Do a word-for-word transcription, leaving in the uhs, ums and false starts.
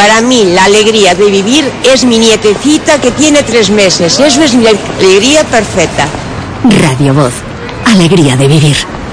Para mí, la alegría de vivir es mi nietecita que tiene tres meses. Eso es la alegría perfecta. Radio Voz. Alegría de vivir.